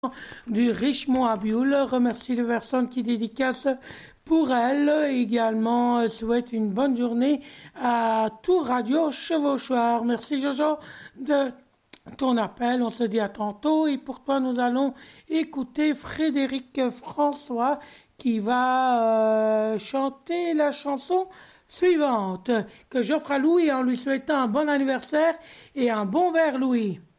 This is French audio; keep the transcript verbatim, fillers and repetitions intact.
du Richemont à Bioul remercie les personnes qui dédicacent pour elle. Également, euh, souhaite une bonne journée à tout Radio Chevauchoir. Merci Jojo de ton appel. On se dit à tantôt. Et pour toi, nous allons écouter Frédéric François qui va euh, chanter la chanson suivante que j'offre à Louis en lui souhaitant un bon anniversaire et un bon verre Louis.